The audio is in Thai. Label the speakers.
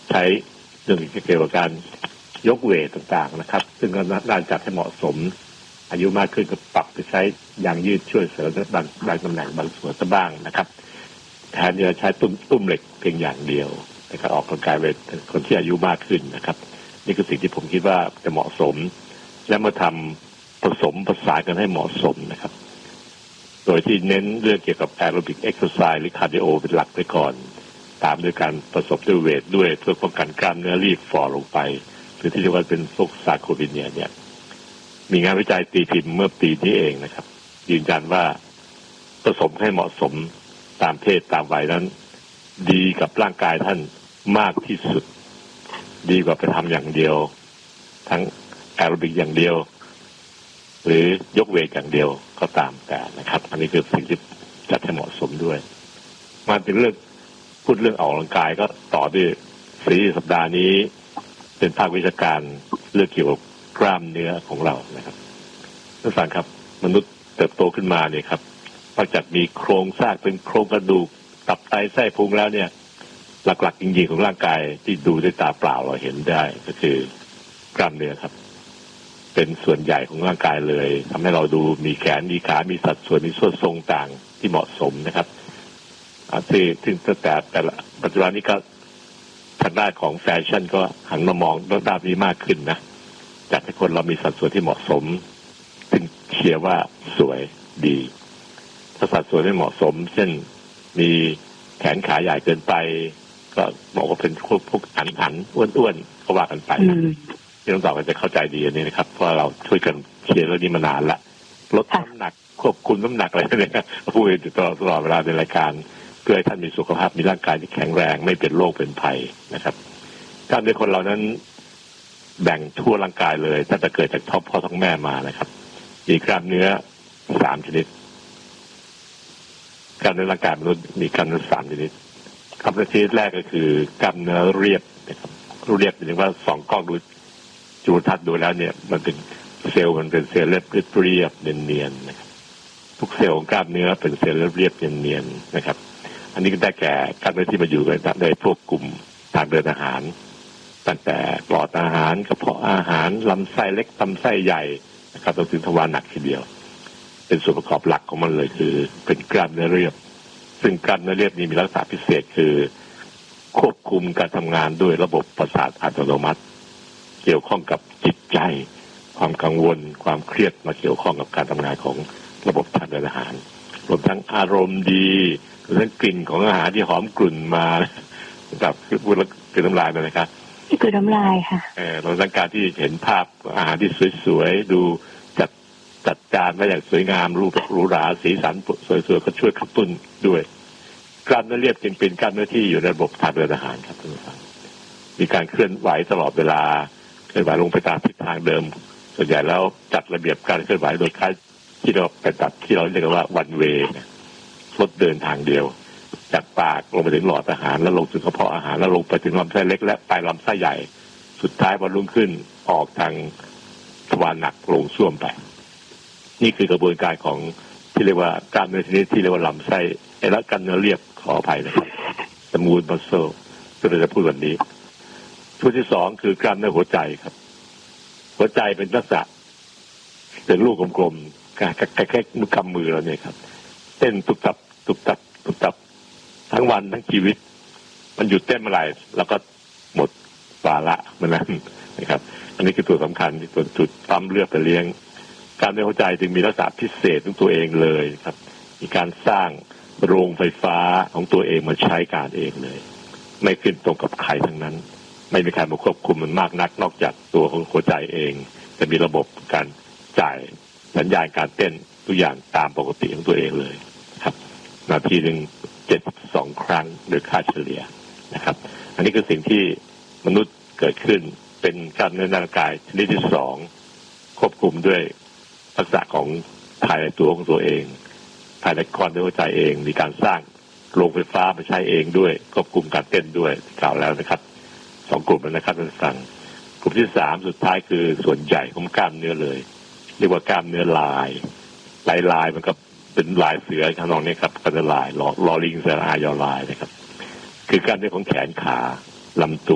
Speaker 1: ใช้เรื่องเกี่ยวกับการยกเวทต่างๆนะครับซึ่งก็น่าจัดให้เหมาะสมอายุมากขึ้นก็ปรับไปใช้ยางยืดช่วยเสริมบางตำแหน่งบางส่วนซะบ้างนะครับแทนที่จะใช้ตุ้มเหล็กเพียงอย่างเดียวในการออกกำลังกายเวทคนที่อายุมากขึ้นนะครับนี่คือสิ่งที่ผมคิดว่าจะเหมาะสมและมาทำผสมผสานกันให้เหมาะสมนะครับโดยที่เน้นเรื่องเกี่ยวกับแอโรบิกเอ็กซ์ไซส์หรือคาร์ดิโอเป็นหลักไปก่อนตามด้วยการผสมด้วยเวทด้วยเพื่อป้องกันกล้ามเนื้อรีบฝ่อลงไปหรือที่เรียกว่าเป็นพวกซาร์โคลิเนียเนี่ยมีงานวิจัยตีพิมพ์เมื่อปีนี้เองนะครับยืนยันว่าผสมให้เหมาะสมตามเพศตามวัยนั้นดีกับร่างกายท่านมากที่สุดดีกว่าไปทำอย่างเดียวทั้งแอโรบิกอย่างเดียวหรือยกเวทอย่างเดียวก็ตามแต่นะครับอันนี้คือสิ่งที่จัดให้เหมาะสมด้วยมาถึงเรื่องพูดเรื่องออกกำลังกายก็ต่อด้วยสัปดาห์นี้เป็นภาควิชาการเรื่องเกี่ยวกับกล้ามเนื้อของเรานะครับท่านผู้ฟังครับมนุษย์เติบโตขึ้นมาเนี่ยครับนอกจากมีโครงสร้างเป็นโครงกระดูกตับไตไส้พุงแล้วเนี่ยหลักๆจริงๆของร่างกายที่ดูด้วยตาเปล่าเราเห็นได้ก็คือกล้ามเนื้อครับเป็นส่วนใหญ่ของร่างกายเลยทำให้เราดูมีแขนมีขามีสัดส่วนมีส่วนทรงต่างที่เหมาะสมนะครับซึ่งแต่ละปัจจุบันนี้ก็ทางด้านของแฟชั่นก็หันมามองด้านนี้มากขึ้นนะจัดให้คนเรามีสัดส่วนที่เหมาะสมซึ่งเชื่อว่าสวยดีถ้าสัดส่วนไม่เหมาะสมเช่นมีแขนขาใหญ่เกินไปก็บอกว่าเป็นพวกอันอ้วนๆก็ว่ากันไปนะที่ต้องตอบกันจะเข้าใจดีอันนี้นะครับเพราะเราช่วยกันเชียร์เรื่องนี้มานานละลดน้ำหนักควบคุมน้ำหนักอะไรเนี่ยพูดอยู่ตลอดเวลาในรายการเพื่อให้ท่านมีสุขภาพมีร่างกายที่แข็งแรงไม่เป็นโรคเป็นภัยนะครับกล้ามเนื้อคนเรานั้นแบ่งทั่วร่างกายเลยถ้าจะเกิดจากท้องพ่อท้องแม่มานะครับมีกล้ามเนื้อ3ชนิดกล้ามเนื้อร่างกายมนุษย์มีกล้ามเนื้อ3ชนิดกล้ามเนื้อชนิดแรกก็คือกล้ามเนื้อเรียบนะครับเรียบหมายถึงว่า2กล้องดูจุลทรรศน์ดูแล้วเนี่ยมันเป็นเซลล์เรียบเนียนๆนะครับทุกเซลล์ของกล้ามเนื้อเป็นเซลล์เรียบเนียนๆนะครับอันนี้ก็ได้แก่กล้ามเนื้อที่มาอยู่ในพวกกลุ่มทางเดินอาหารตั้งแต่ปอดอาหารกระเพาะอาหารลำไส้เล็กลำไส้ใหญ่นะครับจนถึงทวารหนักทีเดียวเป็นส่วนประกอบหลักของมันเลยคือเป็นกล้ามเนื้อเรียบซึ่งกล้ามเนื้อเรียบนี้มีลักษณะพิเศษคือควบคุมการทำงานด้วยระบบประสาทอัตโนมัติเกี่ยวข้องกับจิตใจความกังวลความเครียดมาเกี่ยวข้องกับการทำงานของระบบทางเดินอาหารรวมทั้งอารมณ์ดีรวมทั้งกลิ่นของอาหารที่หอมกลุ่นมาแบบคือพูดแล้วคือน้ำลายเลยนะครับ
Speaker 2: คือน้ำลายค่ะ
Speaker 1: เราต้องการที่เห็นภาพอาหารที่สวยๆดูจัดจานมาอย่างสวยงามรูปหรูหราสีสันสวยๆก็ช่วยกระตุ้นด้วยกล้ามเนื้อเรียบจึงเป็นกล้ามเนื้อที่อยู่ในระบบทางเดินอาหารครับท่านผู้ฟังมีการเคลื่อนไหวตลอดเวลาเคลื่อนไหวลงไปตามทิศทางเดิมส่วนใหญ่แล้วจัดระเบียบการเคลื่อนไหวโดยการที่เราไปตัดที่เราเรียกว่าวันเวย์รถเดินทางเดียวจากปากลงไปถึงหลอดอาหารแล้วลงถึงกระเพาะอาหารแล้วลงไปถึงลำไส้เล็กและปลายลำไส้ใหญ่สุดท้ายวันรุ่งขึ้นออกทางทวารหนักลงส้วมไปนี่คือกระบวนการของที่เรียกว่ากล้ามเนื้อชนิดที่เรียกว่าลำไส้และกล้ามเนื้อเรียบขออภัยนะครับสมูทมัสเซิลก็เลยจะพูดวันนี้ส่วนที่2คือกล้ามเนื้อหัวใจครับหัวใจเป็นลักษณะเป็นลูกกลมๆแค่กำมือเราเนี่ยครับเต้นตุบตับทั้งวันทั้งชีวิตมันหยุดเต้นเมื่อไหร่แล้วก็หมดวาระมันนั้นนะครับอันนี้คือตัวสำคัญที่ตัวจุดปั๊มเลือดไปเลี้ยงการในหัวใจจึงมีลักษณะพิเศษของตัวเองเลยครับมีการสร้างโรงไฟฟ้าของตัวเองมาใช้การเองเลยไม่ขึ้นตรงกับใครทั้งนั้นไม่มีใครมาควบคุมมันมากนักนอกจากตัวของหัวใจเองจะมีระบบการจ่ายสัญญาณการเต้นทุกอย่างตามปกติของตัวเองเลยครับนาทีหนึ่ง72 ครั้งโดยค่าเฉลี่ยนะครับอันนี้คือสิ่งที่มนุษย์เกิดขึ้นเป็นกล้ามเนื้อร่างกายชนิดที่2ควบคุมด้วยลักษณะของภายในตัวของตัวเองภายในก้อนเนื้อหัวใจเองมีการสร้างโรงไฟฟ้ามาใช้เองด้วยควบคุมการเต้นด้วยกล่าวแล้วนะครับ2 กลุ่มนะครับท่านผู้ฟังกลุ่มที่3สุดท้ายคือส่วนใหญ่ของกล้ามเนื้อเลยเรียกว่ากล้ามเนื้อลายมันก็เป็นลายเสือทำนองนี้ครับกล้ามเนื้อลายลอลิงเสืออายอลายนะครับคือกล้ามเนื้อของแขนขาลำตัว